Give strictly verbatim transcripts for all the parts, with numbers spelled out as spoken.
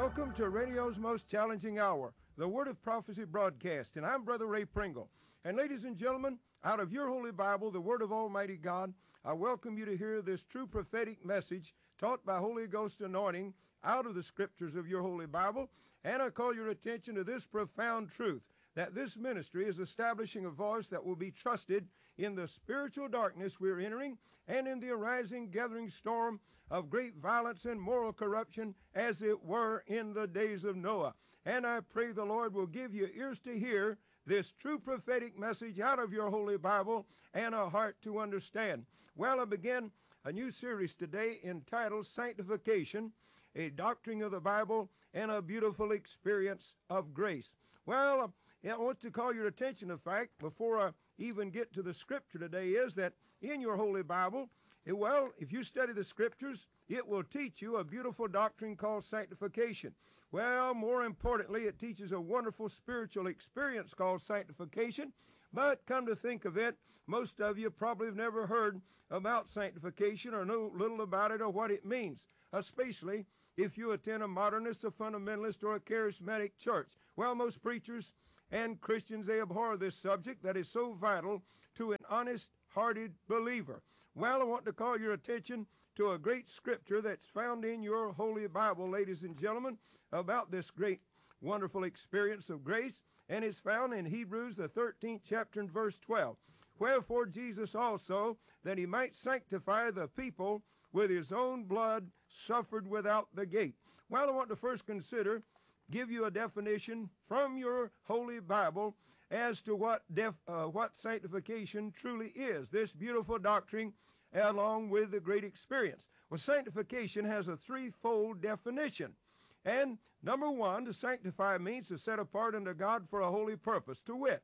Welcome to radio's most challenging hour, the Word of Prophecy broadcast, and I'm Brother Ray Pringle. And ladies and gentlemen, out of your Holy Bible, the Word of Almighty God, I welcome you to hear this true prophetic message taught by Holy Ghost anointing out of the Scriptures of your Holy Bible. And I call your attention to this profound truth, that this ministry is establishing a voice that will be trusted in the spiritual darkness we're entering and in the arising gathering storm of great violence and moral corruption as it were in the days of Noah. And I pray the Lord will give you ears to hear this true prophetic message out of your Holy Bible and a heart to understand. Well, I begin a new series today entitled Sanctification, a Doctrine of the Bible and a Beautiful Experience of Grace. Well, I want to call your attention to the fact, before I even get to the Scripture today, is that in your Holy Bible, it, well, if you study the Scriptures, it will teach you a beautiful doctrine called sanctification. Well, more importantly, it teaches a wonderful spiritual experience called sanctification. But come to think of it, most of you probably have never heard about sanctification or know little about it or what it means, especially if you attend a modernist, a fundamentalist, or a charismatic church. Well, most preachers and Christians, they abhor this subject that is so vital to an honest-hearted believer. Well, I want to call your attention to a great scripture that's found in your Holy Bible, ladies and gentlemen, about this great, wonderful experience of grace, and it's found in Hebrews, the thirteenth chapter and verse twelve. Wherefore Jesus also, that he might sanctify the people with his own blood, suffered without the gate. Well, I want to first consider give you a definition from your Holy Bible as to what def, uh, what sanctification truly is, this beautiful doctrine along with the great experience. Well, sanctification has a threefold definition. And number one, to sanctify means to set apart unto God for a holy purpose, to wit,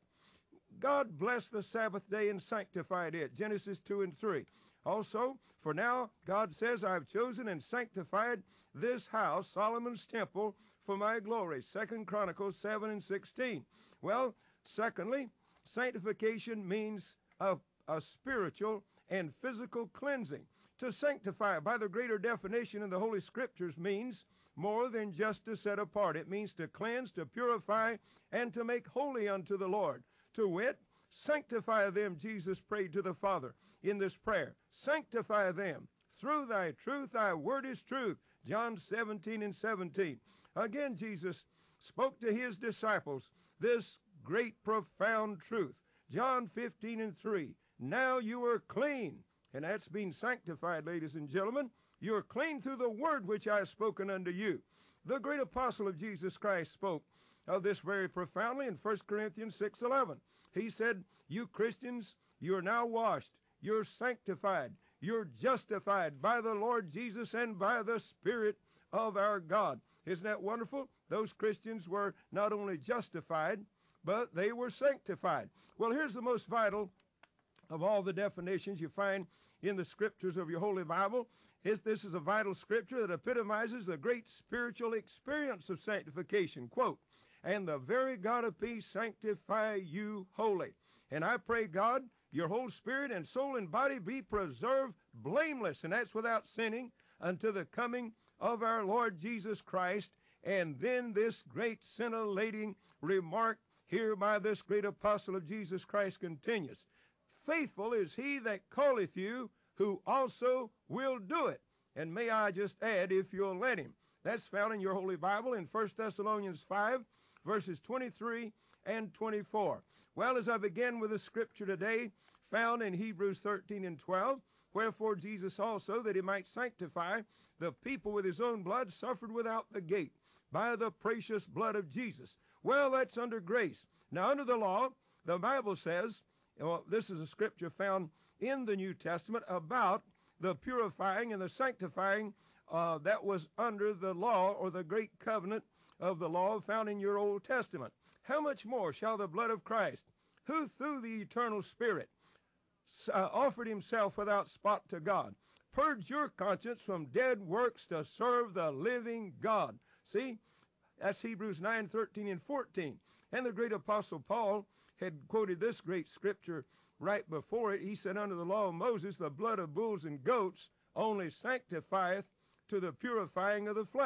God blessed the Sabbath day and sanctified it, Genesis two and three. Also, for now, God says, I have chosen and sanctified this house, Solomon's temple, for my glory, Second Chronicles seven and sixteen. Well, secondly, sanctification means a, a spiritual and physical cleansing. To sanctify, by the greater definition in the Holy Scriptures, means more than just to set apart. It means to cleanse, to purify, and to make holy unto the Lord. To wit, sanctify them, Jesus prayed to the Father in this prayer. Sanctify them through thy truth, thy word is truth. John seventeen and seventeen. Again, Jesus spoke to his disciples this great, profound truth. John fifteen and three. Now you are clean. And that's being sanctified, ladies and gentlemen. You are clean through the word which I have spoken unto you. The great apostle of Jesus Christ spoke of this very profoundly in First Corinthians six eleven. He said, you Christians, you are now washed, you're sanctified, you're justified by the Lord Jesus and by the Spirit of our God. Isn't that wonderful? Those Christians were not only justified, but they were sanctified. Well, here's the most vital of all the definitions you find in the Scriptures of your Holy Bible. Is this is a vital scripture that epitomizes the great spiritual experience of sanctification. Quote, and the very God of peace sanctify you wholly. And I pray, God, your whole spirit and soul and body be preserved blameless, and that's without sinning, unto the coming of our Lord Jesus Christ. And then this great scintillating remark here by this great apostle of Jesus Christ continues. Faithful is he that calleth you, who also will do it. And may I just add, if you'll let him. That's found in your Holy Bible in First Thessalonians five, verses twenty-three and twenty-four. Well, as I begin with the scripture today, found in Hebrews thirteen and twelve, wherefore Jesus also, that he might sanctify the people with his own blood, suffered without the gate, by the precious blood of Jesus. Well, that's under grace. Now, under the law, the Bible says, well, this is a scripture found in the New Testament about the purifying and the sanctifying uh, that was under the law, or the great covenant of the law found in your Old Testament. How much more shall the blood of Christ, who through the eternal Spirit uh, offered himself without spot to God, purge your conscience from dead works to serve the living God? See, that's Hebrews nine, thirteen, and fourteen. And the great apostle Paul had quoted this great scripture right before it. He said, under the law of Moses, the blood of bulls and goats only sanctifieth to the purifying of the flesh.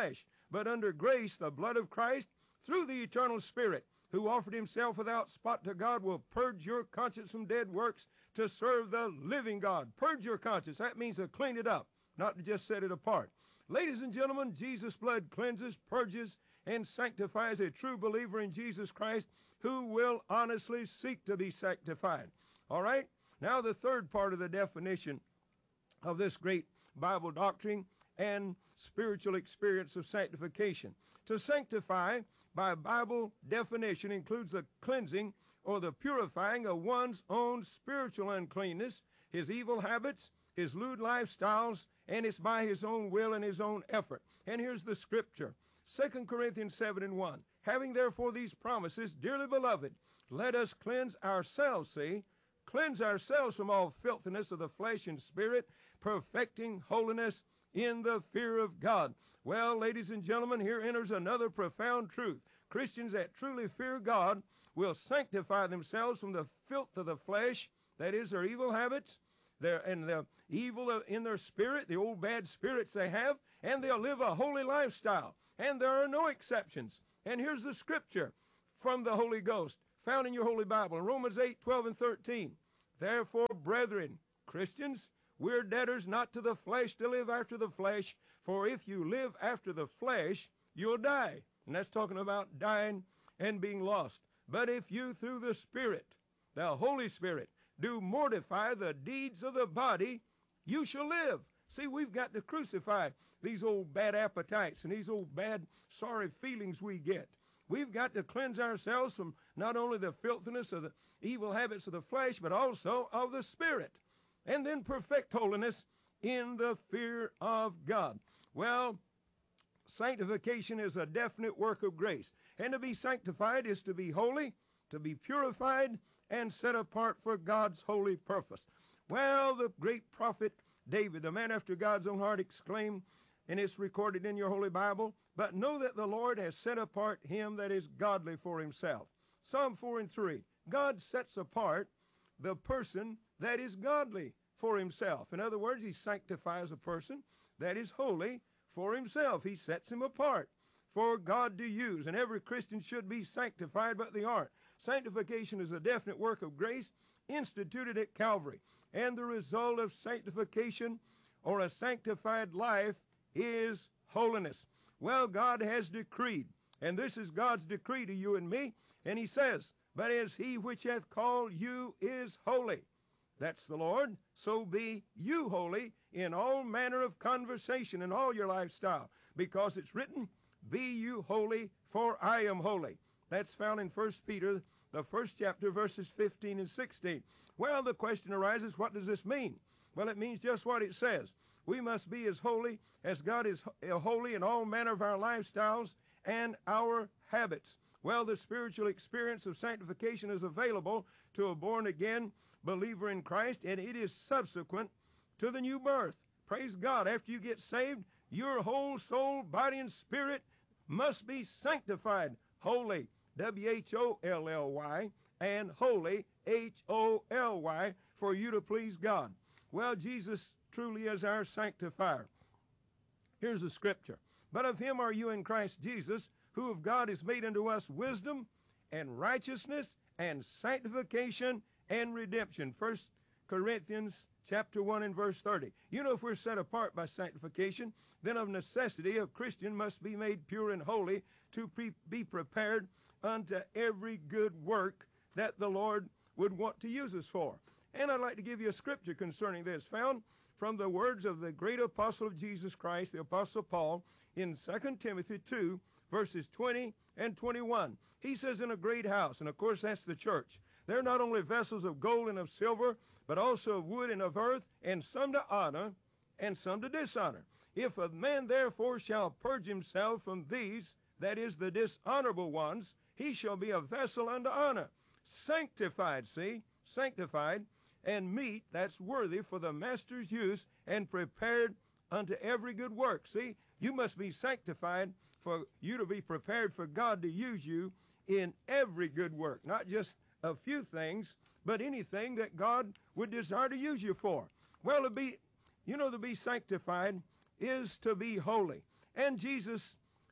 but under grace the blood of Christ through the eternal Spirit, who offered himself without spot to God, will purge your conscience from dead works to serve the living God. Purge your conscience. That means to clean it up, not to just set it apart. Ladies and gentlemen, Jesus' blood cleanses, purges, and sanctifies a true believer in Jesus Christ who will honestly seek to be sanctified. All right? Now the third part of the definition of this great Bible doctrine and spiritual experience of sanctification. To sanctify, by Bible definition, includes the cleansing or the purifying of one's own spiritual uncleanness, his evil habits, his lewd lifestyles, and it's by his own will and his own effort. And here's the scripture, Second Corinthians seven and one. Having therefore these promises, dearly beloved, let us cleanse ourselves, see, cleanse ourselves from all filthiness of the flesh and spirit, perfecting holiness in the fear of God. Well, ladies and gentlemen, here enters another profound truth. Christians that truly fear God will sanctify themselves from the filth of the flesh, that is, their evil habits, their, and the evil in their spirit, the old bad spirits they have, and they'll live a holy lifestyle. And there are no exceptions. And here's the scripture from the Holy Ghost, found in your Holy Bible, in Romans eight, twelve, and thirteen. Therefore, brethren, Christians, we're debtors not to the flesh to live after the flesh, for if you live after the flesh, you'll die. And that's talking about dying and being lost. But if you through the Spirit, the Holy Spirit, do mortify the deeds of the body, you shall live. See, we've got to crucify these old bad appetites and these old bad sorry feelings we get. We've got to cleanse ourselves from not only the filthiness of the evil habits of the flesh, but also of the Spirit. And then perfect holiness in the fear of God. Well, sanctification is a definite work of grace. And to be sanctified is to be holy, to be purified, and set apart for God's holy purpose. Well, the great prophet David, the man after God's own heart, exclaimed, and it's recorded in your Holy Bible, but know that the Lord has set apart him that is godly for himself. Psalm four and three, God sets apart the person that is godly for himself. In other words, he sanctifies a person that is holy for himself. He sets him apart for God to use. And every Christian should be sanctified, but they aren't. Sanctification is a definite work of grace instituted at Calvary. And the result of sanctification or a sanctified life is holiness. Well, God has decreed, and this is God's decree to you and me, and he says, but as he which hath called you is holy, that's the Lord, so be you holy in all manner of conversation and all your lifestyle, because it's written, be you holy, for I am holy. That's found in First Peter, the first chapter, verses fifteen and sixteen. Well, the question arises, what does this mean? Well, it means just what it says. We must be as holy as God is holy in all manner of our lifestyles and our habits. Well, the spiritual experience of sanctification is available to a born-again believer in Christ, and it is subsequent to the new birth. Praise God. After you get saved, your whole soul, body, and spirit must be sanctified. Holy, W H O L L Y, and holy, H O L Y, for you to please God. Well, Jesus truly is our sanctifier. Here's the scripture. But of him are you in Christ Jesus, who of God is made unto us wisdom and righteousness and sanctification and redemption. First Corinthians chapter one and verse thirty. You know, if we're set apart by sanctification, then of necessity a Christian must be made pure and holy to pre- be prepared unto every good work that the Lord would want to use us for. And I'd like to give you a scripture concerning this, found from the words of the great apostle of Jesus Christ, the Apostle Paul, in Second Timothy two, verses twenty and twenty-one. He says, in a great house, and of course that's the church, there are not only vessels of gold and of silver, but also of wood and of earth, and some to honor, and some to dishonor. If a man therefore shall purge himself from these, that is, the dishonorable ones, he shall be a vessel unto honor, sanctified, see, sanctified, and meet, that's worthy for the master's use, and prepared unto every good work. See, you must be sanctified for you to be prepared for God to use you in every good work, not just a few things, but anything that God would desire to use you for. Well, to be, you know, to be sanctified is to be holy. And Jesus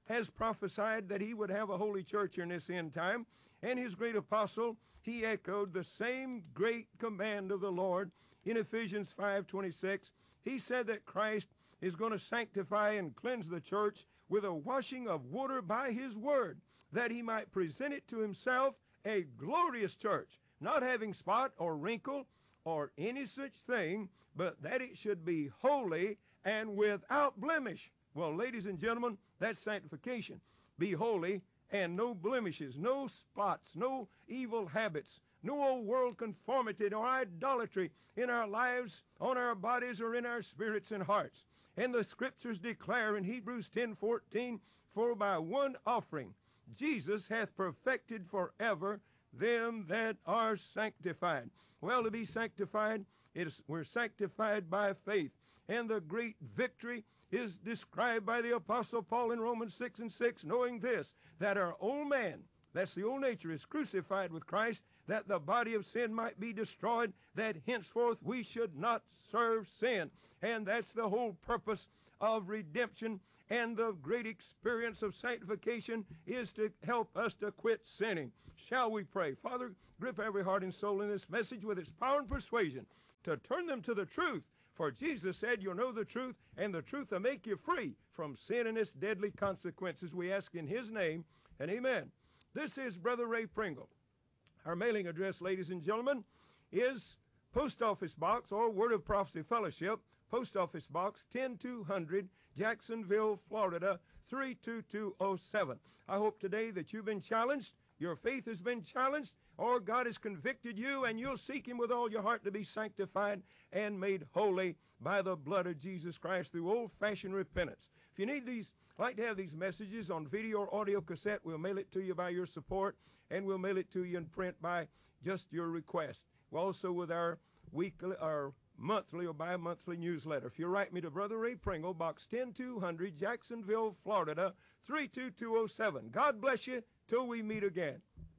has prophesied that he would have a holy church in this end time. And his great apostle, he echoed the same great command of the Lord in Ephesians five twenty-six. He said that Christ is going to sanctify and cleanse the church with a washing of water by his word, that he might present it to himself a glorious church, not having spot or wrinkle or any such thing, but that it should be holy and without blemish. Well, ladies and gentlemen, that's sanctification. Be holy and no blemishes, no spots, no evil habits, no old world conformity or idolatry in our lives, on our bodies, or in our spirits and hearts. And the scriptures declare in Hebrews ten fourteen, for by one offering Jesus hath perfected forever them that are sanctified. Well, to be sanctified, it is, we're sanctified by faith. And the great victory is described by the Apostle Paul in Romans six and six, knowing this, that our old man, that's the old nature, is crucified with Christ, that the body of sin might be destroyed, that henceforth we should not serve sin. And that's the whole purpose of redemption. And the great experience of sanctification is to help us to quit sinning. Shall we pray? Father, grip every heart and soul in this message with its power and persuasion to turn them to the truth. For Jesus said, you'll know the truth, and the truth will make you free from sin and its deadly consequences. We ask in his name, and amen. This is Brother Ray Pringle. Our mailing address, ladies and gentlemen, is Post Office Box or Word of Prophecy Fellowship, Post Office Box ten two hundred, Jacksonville, Florida, three two two oh seven. I hope today that you've been challenged, your faith has been challenged, or God has convicted you, and you'll seek him with all your heart to be sanctified and made holy by the blood of Jesus Christ through old-fashioned repentance. If you need these, like to have these messages on video or audio cassette, we'll mail it to you by your support, and we'll mail it to you in print by just your request. We're also with our weekly, our monthly or bi-monthly newsletter. If you write me to Brother Ray Pringle, Box ten two hundred, Jacksonville, Florida, three two two oh seven. God bless you till we meet again.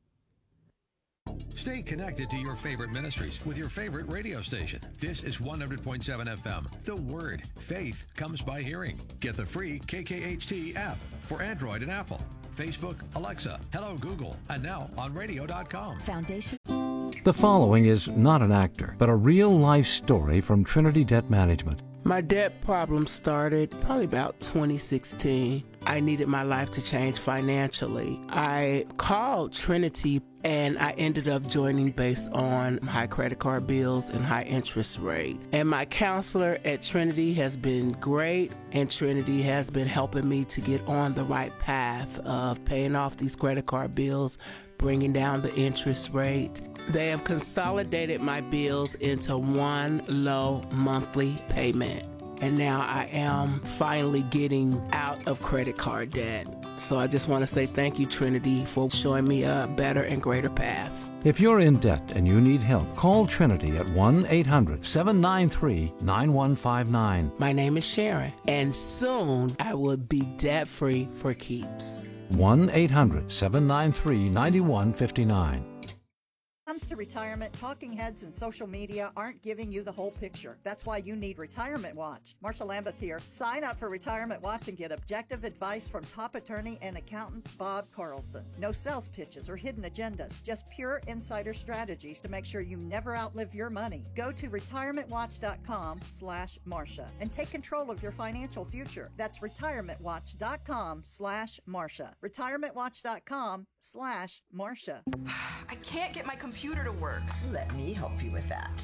Stay connected to your favorite ministries with your favorite radio station. This is one hundred point seven F M. The Word. Faith comes by hearing. Get the free K K H T app for Android and Apple. Facebook, Alexa, Hello Google, and now on radio dot com. Foundation. The following is not an actor, but a real-life story from Trinity Debt Management. My debt problem started probably about twenty sixteen. I needed my life to change financially. I called Trinity and I ended up joining based on high credit card bills and high interest rate. And my counselor at Trinity has been great, and Trinity has been helping me to get on the right path of paying off these credit card bills, bringing down the interest rate. They have consolidated my bills into one low monthly payment. And now I am finally getting out of credit card debt. So I just want to say thank you, Trinity, for showing me a better and greater path. If you're in debt and you need help, call Trinity at one eight hundred, seven nine three, nine one five nine. My name is Sharon, and soon I will be debt-free for keeps. one eight hundred, seven nine three, nine one five nine. When it comes to retirement, talking heads and social media aren't giving you the whole picture. That's why you need Retirement Watch. Marsha Lambeth here. Sign up for Retirement Watch and get objective advice from top attorney and accountant Bob Carlson. No sales pitches or hidden agendas, just pure insider strategies to make sure you never outlive your money. Go to retirement watch dot com slash Marsha and take control of your financial future. That's retirement watch dot com slash Marsha. retirement watch dot com slash Marsha. I can't get my computer to work. Let me help you with that.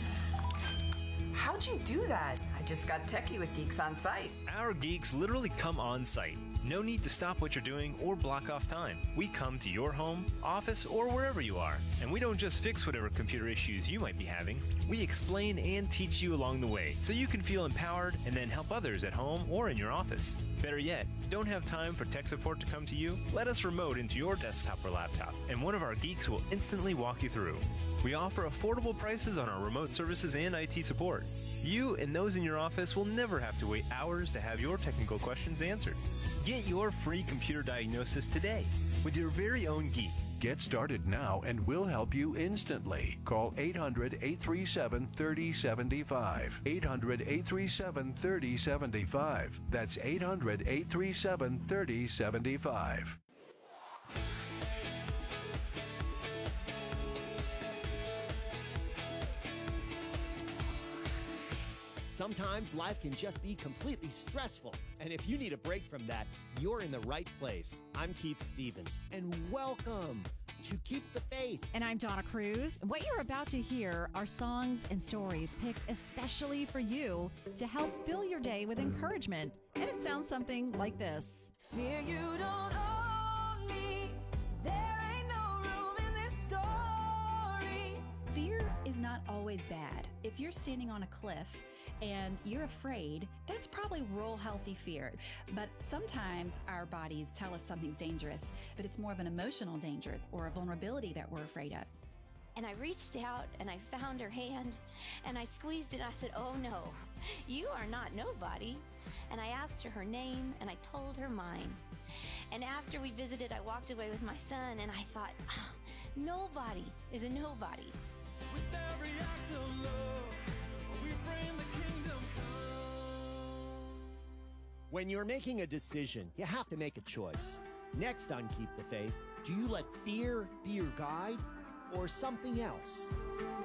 How'd you do that? I just got techie with Geeks on Site. Our geeks literally come on site. No need to stop what you're doing or block off time. We come to your home, office, or wherever you are. And we don't just fix whatever computer issues you might be having. We explain and teach you along the way so you can feel empowered and then help others at home or in your office. Better yet, don't have time for tech support to come to you? Let us remote into your desktop or laptop, and one of our geeks will instantly walk you through. We offer affordable prices on our remote services and I T support. You and those in your office will never have to wait hours to have your technical questions answered. Get your free computer diagnosis today with your very own geek. Get started now and we'll help you instantly. Call eight hundred, eight three seven, three oh seven five. eight hundred, eight three seven, three oh seven five. That's eight hundred, eight three seven, three oh seven five. Sometimes life can just be completely stressful, and if you need a break from that, you're in the right place. I'm Keith Stevens, and welcome to Keep the Faith. And I'm Donna Cruz. What you're about to hear are songs and stories picked especially for you to help fill your day with encouragement. And it sounds something like this. Fear you don't own me. There ain't no room in this story. Fear is not always bad. If you're standing on a cliff and you're afraid, that's probably real healthy fear. But sometimes our bodies tell us something's dangerous, but it's more of an emotional danger or a vulnerability that we're afraid of. And I reached out and I found her hand and I squeezed it and I said, "Oh no, you are not nobody." And I asked her her name and I told her mine. And after we visited, I walked away with my son and I thought, ah, nobody is a nobody. With every act of love, we bring the kingdom come. When you're making a decision, you have to make a choice. Next on Keep the Faith, do you let fear be your guide or something else?